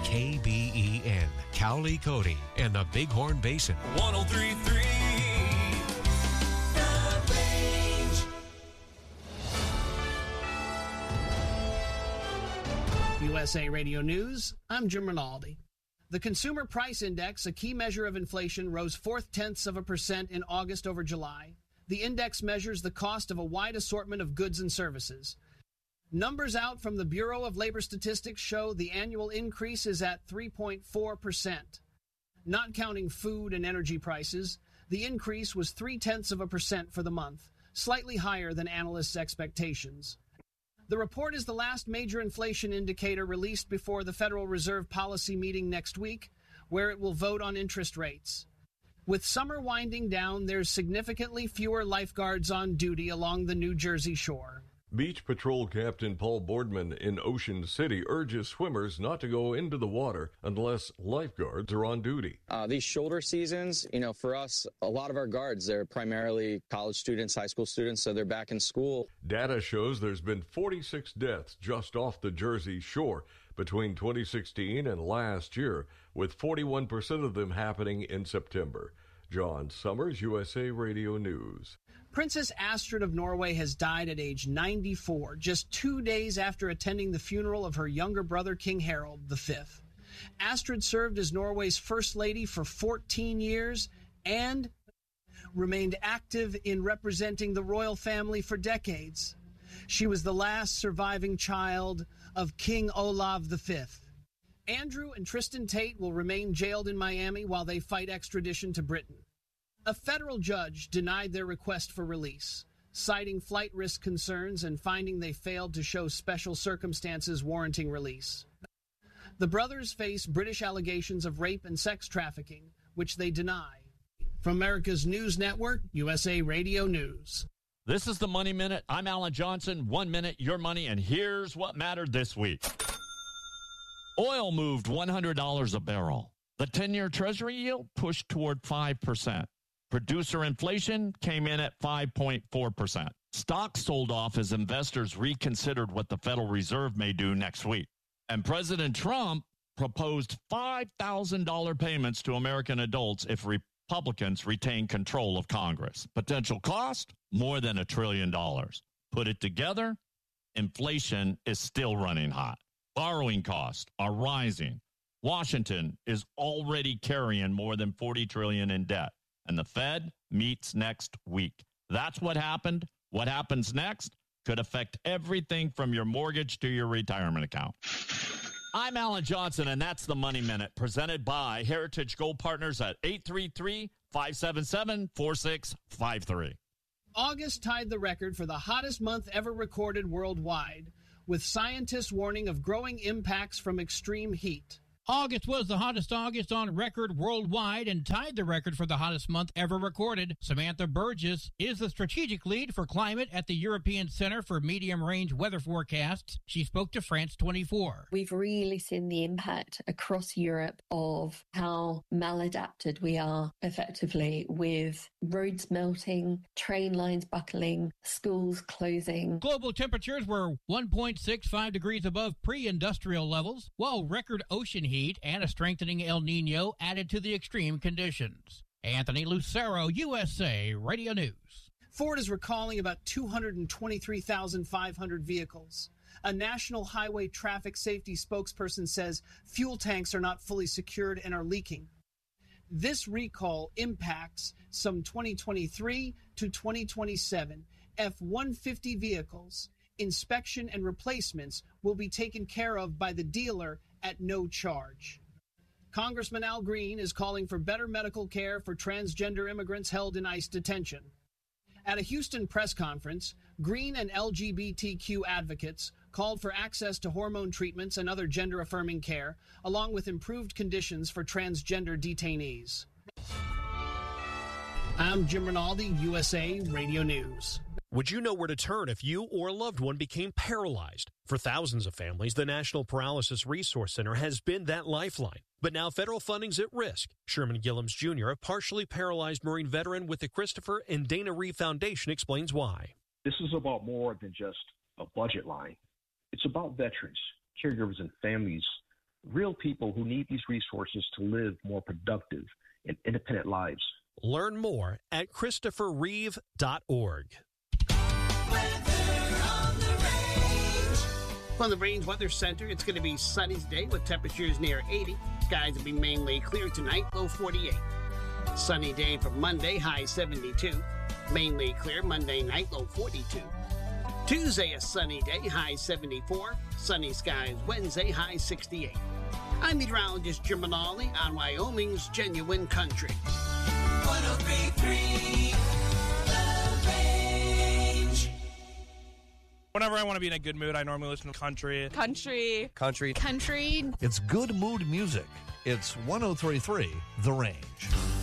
KBEN, Cowley, Cody, and the Bighorn Basin. 103.3 The Range. USA Radio News, I'm Jim Rinaldi. The Consumer Price Index, a key measure of inflation, rose 0.4% in August over July. The index measures the cost of a wide assortment of goods and services. Numbers out from the Bureau of Labor Statistics show the annual increase is at 3.4%. Not counting food and energy prices, the increase was 0.3% for the month, slightly higher than analysts' expectations. The report is the last major inflation indicator released before the Federal Reserve policy meeting next week, where it will vote on interest rates. With summer winding down, there's significantly fewer lifeguards on duty along the New Jersey shore. Beach Patrol Captain Paul Boardman in Ocean City urges swimmers not to go into the water unless lifeguards are on duty. These shoulder seasons, for us, a lot of our guards, they're primarily college students, high school students, so they're back in school. Data shows there's been 46 deaths just off the Jersey shore between 2016 and last year, with 41% of them happening in September. John Summers, USA Radio News. Princess Astrid of Norway has died at age 94, just 2 days after attending the funeral of her younger brother, King Harald V. Astrid served as Norway's First Lady for 14 years and remained active in representing the royal family for decades. She was the last surviving child of King Olav V. Andrew and Tristan Tate will remain jailed in Miami while they fight extradition to Britain. A federal judge denied their request for release, citing flight risk concerns and finding they failed to show special circumstances warranting release. The brothers face British allegations of rape and sex trafficking, which they deny. From America's News Network, USA Radio News. This is the Money Minute. I'm Alan Johnson. 1 minute, your money, and here's what mattered this week. Oil moved $100 a barrel. The 10-year Treasury yield pushed toward 5%. Producer inflation came in at 5.4%. Stocks sold off as investors reconsidered what the Federal Reserve may do next week. And President Trump proposed $5,000 payments to American adults if Republicans retain control of Congress. Potential cost? More than $1 trillion. Put it together, inflation is still running hot. Borrowing costs are rising. Washington is already carrying more than $40 trillion in debt. And the Fed meets next week. That's what happened. What happens next could affect everything from your mortgage to your retirement account. I'm Alan Johnson, and that's the Money Minute, presented by Heritage Gold Partners at 833-577-4653. August tied the record for the hottest month ever recorded worldwide, with scientists warning of growing impacts from extreme heat. August was the hottest August on record worldwide and tied the record for the hottest month ever recorded. Samantha Burgess is the strategic lead for climate at the European Center for Medium-Range Weather Forecasts. She spoke to France 24. We've really seen the impact across Europe of how maladapted we are effectively, with roads melting, train lines buckling, schools closing. Global temperatures were 1.65 degrees above pre-industrial levels, while record ocean heat and a strengthening El Nino added to the extreme conditions. Anthony Lucero, USA Radio News. Ford is recalling about 223,500 vehicles. A National Highway Traffic Safety spokesperson says fuel tanks are not fully secured and are leaking. This recall impacts some 2023 to 2027 F-150 vehicles. Inspection and replacements will be taken care of by the dealer at no charge. Congressman Al Green is calling for better medical care for transgender immigrants held in ICE detention. At a Houston press conference, Green and LGBTQ advocates called for access to hormone treatments and other gender-affirming care, along with improved conditions for transgender detainees. I'm Jim Rinaldi, USA Radio News. Would you know where to turn if you or a loved one became paralyzed? For thousands of families, the National Paralysis Resource Center has been that lifeline. But now federal funding's at risk. Sherman Gillums Jr., a partially paralyzed Marine veteran with the Christopher and Dana Reeve Foundation, explains why. This is about more than just a budget line. It's about veterans, caregivers, and families real people who need these resources to live more productive and independent lives. Learn more at ChristopherReeve.org. From the Range Weather Center, it's going to be sunny today with temperatures near 80. Skies will be mainly clear tonight, low 48. Sunny day for Monday, high 72. Mainly clear Monday night, low 42. Tuesday, a sunny day, high 74. Sunny skies Wednesday, high 68. I'm meteorologist Jim Manali on Wyoming's Genuine Country. 103.3 The Range. Whenever I want to be in a good mood, I normally listen to country. Country. Country. Country. It's good mood music. It's 103.3 The Range.